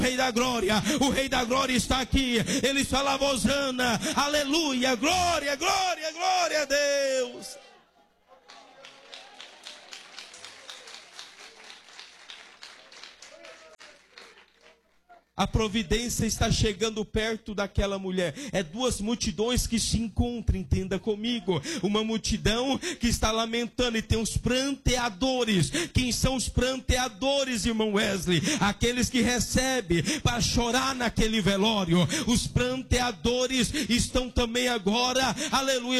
o Rei da Glória está aqui. Eles falavam Hosana, aleluia, glória, glória, glória a Deus. A providência está chegando perto daquela mulher. É duas multidões que se encontram, entenda comigo. Uma multidão que está lamentando e tem os pranteadores. Quem são os pranteadores, irmão Wesley? Aqueles que recebem para chorar naquele velório. Os pranteadores estão também agora, aleluia,